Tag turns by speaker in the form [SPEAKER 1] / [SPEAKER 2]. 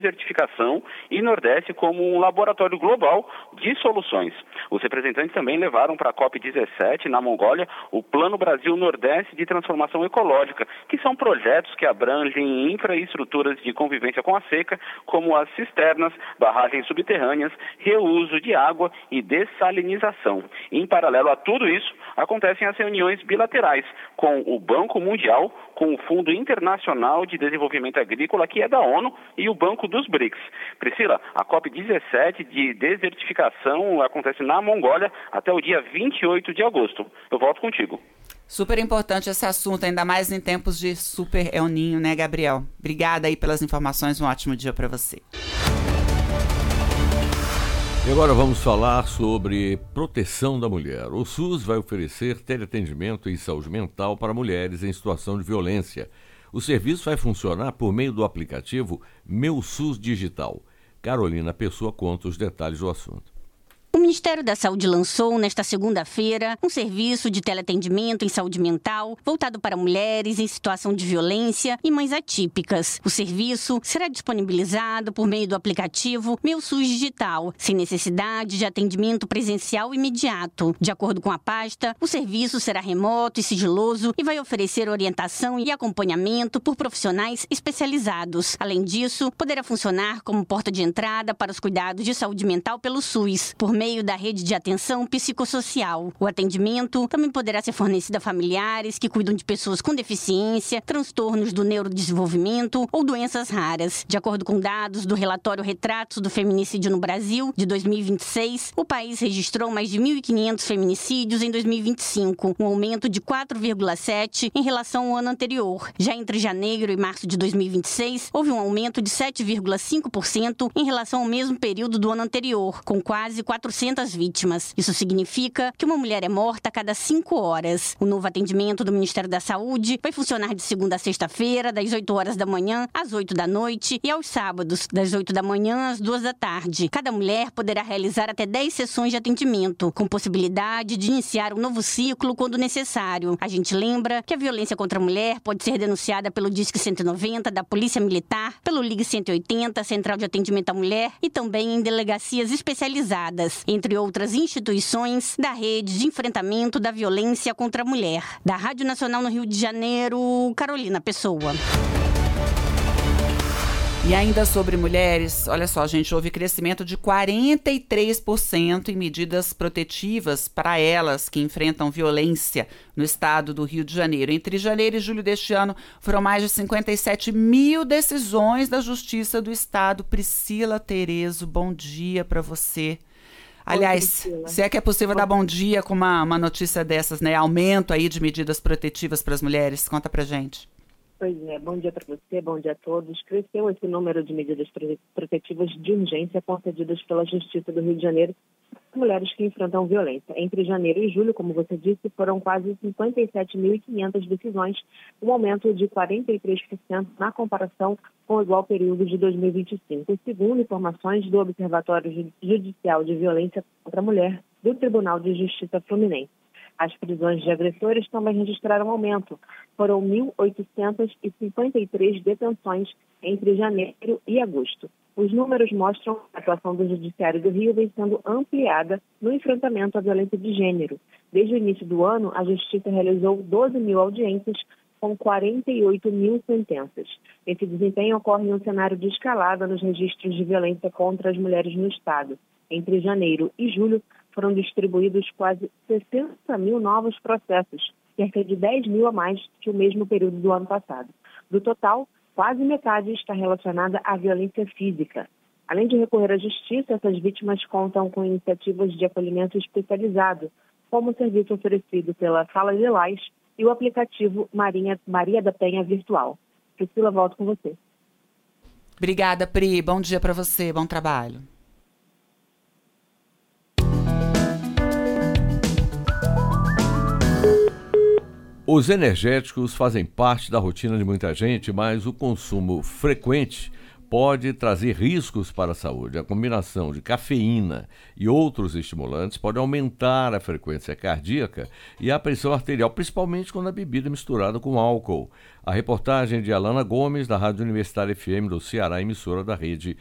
[SPEAKER 1] certificação e Nordeste como um laboratório global de soluções. Os representantes também levaram para a COP17 na Mongólia o Plano Brasil Nordeste de Transformação Ecológica, que são projetos que abrangem infraestruturas de convivência com a seca, como as cisternas, barragens subterrâneas, reuso de água e dessalinização. Em paralelo a tudo isso, acontecem as reuniões bilaterais com o Banco Mundial, com o Fundo Internacional de Desenvolvimento Agrícola, que é da ONU, e o Banco dos BRICS. Priscila, a COP17 de desertificação acontece na Mongólia até o dia 28 de agosto. Eu volto contigo.
[SPEAKER 2] Super importante esse assunto, ainda mais em tempos de super El Niño, né, Gabriel? Obrigada aí pelas informações, um ótimo dia para você.
[SPEAKER 3] E agora vamos falar sobre proteção da mulher. O SUS vai oferecer teleatendimento e saúde mental para mulheres em situação de violência. O serviço vai funcionar por meio do aplicativo Meu SUS Digital. Carolina Pessoa conta os detalhes do assunto.
[SPEAKER 4] O Ministério da Saúde lançou, nesta segunda-feira, um serviço de teleatendimento em saúde mental voltado para mulheres em situação de violência e mães atípicas. O serviço será disponibilizado por meio do aplicativo Meu SUS Digital, sem necessidade de atendimento presencial imediato. De acordo com a pasta, o serviço será remoto e sigiloso e vai oferecer orientação e acompanhamento por profissionais especializados. Além disso, poderá funcionar como porta de entrada para os cuidados de saúde mental pelo SUS, por meio da rede de atenção psicossocial. O atendimento também poderá ser fornecido a familiares que cuidam de pessoas com deficiência, transtornos do neurodesenvolvimento ou doenças raras. De acordo com dados do relatório Retratos do Feminicídio no Brasil, de 2026, o país registrou mais de 1.500 feminicídios em 2025, um aumento de 4,7% em relação ao ano anterior. Já entre janeiro e março de 2026, houve um aumento de 7,5% em relação ao mesmo período do ano anterior, com quase 400 vítimas. Isso significa que uma mulher é morta a cada 5 horas. O novo atendimento do Ministério da Saúde vai funcionar de segunda a sexta-feira, das 8 horas da manhã às 8 da noite e aos sábados, das 8 da manhã às 2 da tarde. Cada mulher poderá realizar até 10 sessões de atendimento, com possibilidade de iniciar um novo ciclo quando necessário. A gente lembra que a violência contra a mulher pode ser denunciada pelo Disque 190 da Polícia Militar, pelo Ligue 180, Central de Atendimento à Mulher, e também em delegacias especializadas, entre outras instituições da Rede de Enfrentamento da Violência contra a Mulher. Da Rádio Nacional no Rio de Janeiro, Carolina Pessoa.
[SPEAKER 2] E ainda sobre mulheres, olha só, gente, houve crescimento de 43% em medidas protetivas para elas que enfrentam violência no estado do Rio de Janeiro. Entre janeiro e julho deste ano, foram mais de 57 mil decisões da Justiça do Estado. Priscila Terezo, bom dia para você. Aliás, se é que é possível dar bom dia com uma notícia dessas, né? Aumento aí de medidas protetivas para as mulheres. Conta pra gente.
[SPEAKER 5] Pois é, bom dia para você, bom dia a todos. Cresceu esse número de medidas protetivas de urgência concedidas pela Justiça do Rio de Janeiro para mulheres que enfrentam violência. Entre janeiro e julho, como você disse, foram quase 57.500 decisões, um aumento de 43% na comparação com o igual período de 2025. Segundo informações do Observatório Judicial de Violência contra a Mulher do Tribunal de Justiça Fluminense. As prisões de agressores também registraram aumento. Foram 1.853 detenções entre janeiro e agosto. Os números mostram que a atuação do Judiciário do Rio vem sendo ampliada no enfrentamento à violência de gênero. Desde o início do ano, a Justiça realizou 12 mil audiências com 48 mil sentenças. Esse desempenho ocorre em um cenário de escalada nos registros de violência contra as mulheres no Estado. Entre janeiro e julho, foram distribuídos quase 60 mil novos processos, cerca de 10 mil a mais que o mesmo período do ano passado. Do total, quase metade está relacionada à violência física. Além de recorrer à justiça, essas vítimas contam com iniciativas de acolhimento especializado, como o serviço oferecido pela Sala de Lais e o aplicativo Maria da Penha Virtual. Priscila, volto com você.
[SPEAKER 2] Obrigada, Pri. Bom dia para você. Bom trabalho.
[SPEAKER 3] Os energéticos fazem parte da rotina de muita gente, mas o consumo frequente pode trazer riscos para a saúde. A combinação de cafeína e outros estimulantes pode aumentar a frequência cardíaca e a pressão arterial, principalmente quando a bebida é misturada com álcool. A reportagem de Alana Gomes, da Rádio Universitária FM do Ceará, emissora da rede